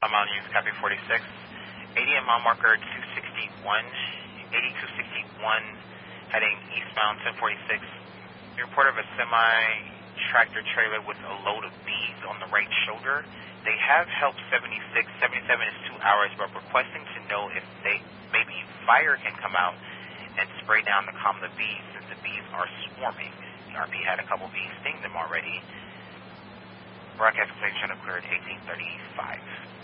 Mountain News, copy 46. ADM mile marker 261, 8261, heading eastbound 1046. Report of a semi-tractor trailer with a load of bees on the right shoulder. They have help 76. 77 is 2 hours, but requesting to know if maybe fire can come out and spray down to calm the bees since the bees are swarming. The RP had a couple bees sting them already. Broadcast station occurred 1835.